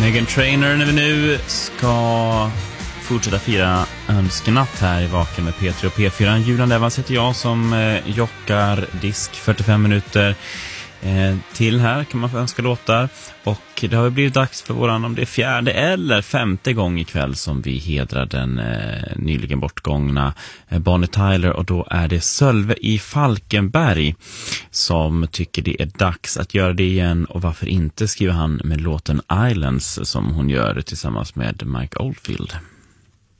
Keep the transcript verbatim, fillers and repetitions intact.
Meghan Trainor när vi nu ska fortsätta fira önskenatt här i Vaken med P tre och P fyra. Julian Evans heter jag som eh, jockar disk fyrtiofem minuter eh, till här kan man få önska låtar. Och det har blivit dags för våran, om det är fjärde eller femte gång ikväll som vi hedrar den eh, nyligen bortgångna eh, Bonnie Tyler. Och då är det Sölve i Falkenberg som tycker det är dags att göra det igen. Och varför inte, skriver han med låten Islands som hon gör tillsammans med Mike Oldfield.